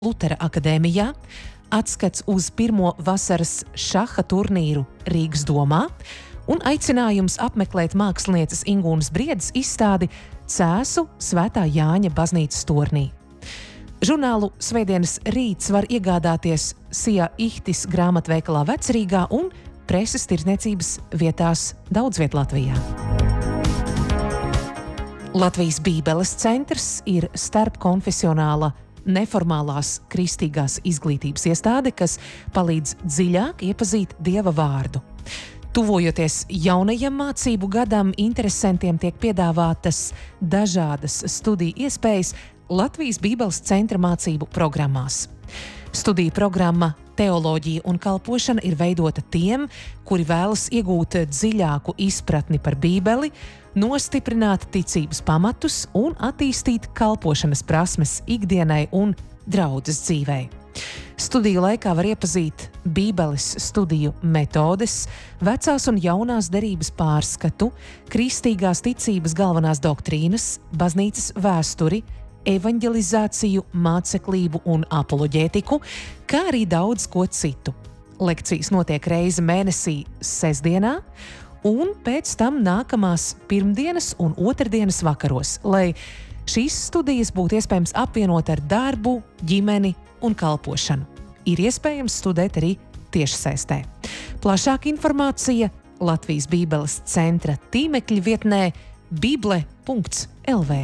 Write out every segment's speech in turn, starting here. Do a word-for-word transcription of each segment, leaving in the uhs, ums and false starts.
Lutera akadēmijā, atskats uz pirmo vasaras šaha turnīru Rīgas domā un aicinājums apmeklēt mākslinieces Ingūnas Briedes izstādi Cēsu Svētā Jāņa baznīcas tornī. Žurnālu Svētdienas rīts var iegādāties Sijā Ihtis grāmatveikalā Vecrīgā un preses tirdzniecības vietās daudz viet Latvijā. Latvijas Bībeles centrs ir starpkonfesionāla neformālās kristīgās izglītības iestāde, kas palīdz dziļāk iepazīt Dieva vārdu. Tuvojoties jaunajam mācību gadam, interesantiem tiek piedāvātas dažādas studiju iespējas Latvijas Bībeles centra mācību programmās. Studiju programma Teoloģija un kalpošana ir veidota tiem, kuri vēlas iegūt dziļāku izpratni par Bībeli, nostiprināt ticības pamatus un attīstīt kalpošanas prasmes ikdienai un draudzes dzīvei. Studiju laikā var iepazīt Bībeles studiju metodes, vecās un jaunās derības pārskatu, kristīgās ticības galvenās doktrīnas, baznīcas vēsturi, evaņģelizāciju, māceklību un apoloģētiku, kā arī daudz ko citu. Lekcijas notiek reizi mēnesī sestdienā, un pēc tam nākamās pirmdienas un otrdienas vakaros, lai šīs studijas būtu iespējams apvienot ar darbu, ģimeni un kalpošanu. Ir iespējams studēt arī tiešsaistē. Plašāka informācija Latvijas Bībeles centra tīmekļa vietnē bible punkts el vē.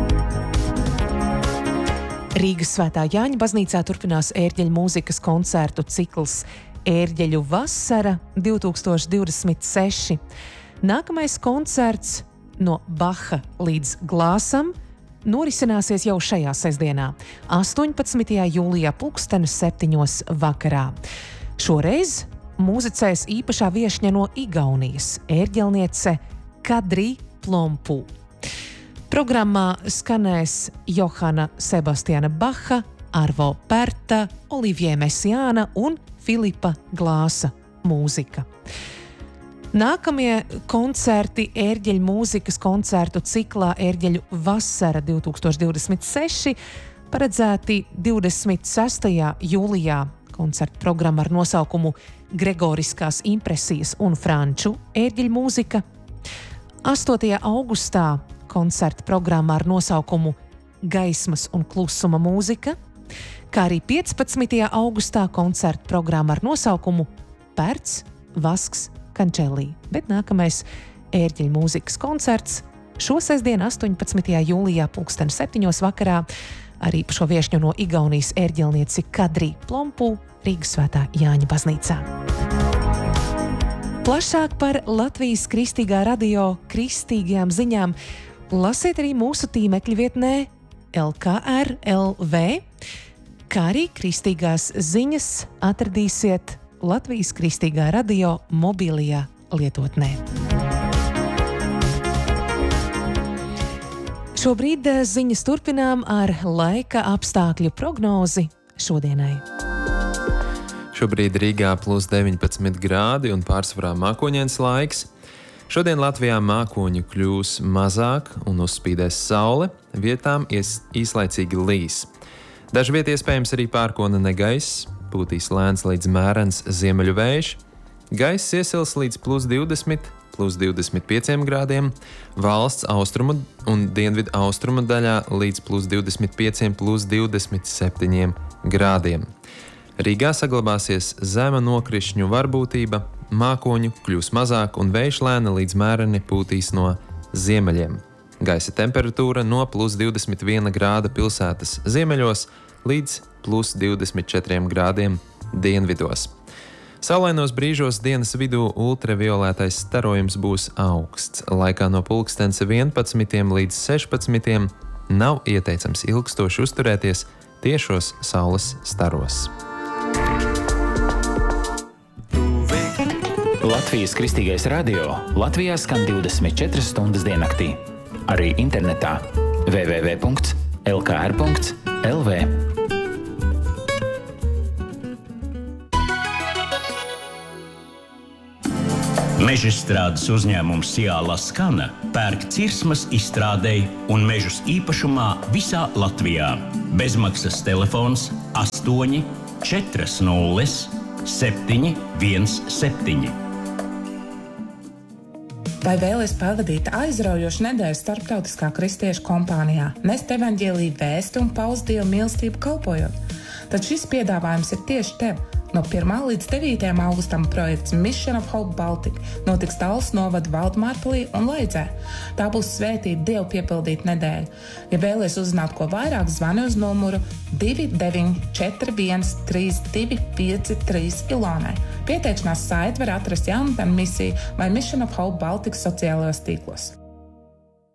Rīgas Svētā Jāņa baznīcā turpinās ērģeļu mūzikas koncertu cikls Ērģeļu vasara divtūkstoš divdesmit seši. Nākamais koncerts no Baha līdz Glāsam norisināsies jau šajā sestdienā, astoņpadsmitajā jūlijā pulksten septiņos vakarā. Šoreiz mūzicēs īpašā viešņa no Igaunijas, ērģelniece Kadri Plompu. Programmā skanēs Johana Sebastiana Baha, Arvo Pērta, Olivier Messiāna un Filipa Glāsa mūzika. Nākamie koncerti ērģeļu mūzikas koncertu ciklā Ērģeļu vasara divtūkstoš divdesmit seši paredzēti divdesmit sestajā jūlijā. Koncertu programma ar nosaukumu Gregoriskās impresijas un franču ērģeļu mūzika. astotajā augustā koncerta programma ar nosaukumu Gaismas un klusuma mūzika, kā arī piecpadsmitajā augustā koncerta programma ar nosaukumu Pērts, Vasks, Kančelī. Bet nākamais ērģeļu mūzikas koncerts šo sestdienu astoņpadsmitajā jūlijā pulksten septiņos vakarā ar īpašo viešņu no Igaunijas ērģelnieci Kadri Plompu Rīgas Svētā Jāņa baznīcā. Plašāk par Latvijas Kristīgā radio kristīgajām ziņām lasiet arī mūsu tīmekļa vietnē el ka er punkt el vē, kā arī kristīgās ziņas atradīsiet Latvijas Kristīgā radio mobilajā lietotnē. Šobrīd ziņas turpinām ar laika apstākļu prognozi šodienai. Šobrīd Rīgā plus deviņpadsmit grādi un pārsvarā mākoņains laiks. Šodien Latvijā mākoņu kļūs mazāk un uzspīdēs saule, vietām ies, īslaicīgi līs. Dažviet iespējams arī pērkona negaiss, pūtīs lēns līdz mērens ziemeļu vējš. Gaiss iesils līdz plus divdesmit, plus divdesmit pieciem grādiem, valsts austrumu un dienvidu austrumu daļā līdz plus divdesmit pieciem, plus divdesmit septiņiem grādiem. Rīgā saglabāsies zema nokrišņu varbūtība, mākoņu kļūs mazāk un vējš lēna līdz mēreni pūtīs no ziemeļiem. Gaisa temperatūra no plus divdesmit viena grāda pilsētas ziemeļos līdz plus divdesmit četriem grādiem dienvidos. Saulainos brīžos dienas vidū ultraviolētais starojums būs augsts. Laikā no pulkstens vienpadsmitiem līdz sešpadsmitiem nav ieteicams ilgstoši uzturēties tiešos saules staros. Latvijas Kristīgais radio Latvijā skan divdesmit četras stundas diennaktī. Arī internetā w w w punkts el ka er punkts el vē. Mežstrādes uzņēmums Ciāla Skana pērk cirsmas izstrādei un mežus īpašumā visā Latvijā. Bezmaksas telefons astoņi četri nulle septiņi viens septiņi. Vai vēlies pavadīt aizraujošu nedēļu starptautiskā kristiešu kompānijā, nest evaņģēliju vēsti un paust Dievu mīlestību kalpojot? Tad šis piedāvājums ir tieši tev. No pirmā līdz devītajam augustam projekts Mission of Hope Baltic notiks Tallas novada Valdmārpilī un Leidzē. Tā būs svētība Dievu piepildīta nedēļa. Ja vēlies uzzināt ko vairāk, zvani uz numuru divi deviņi četri viens trīs divi pieci trīs Ilonai. Pieteikšanās saiti var atrast Jaunatnes misiju vai Mission of Hope Baltic sociālajos tīklos.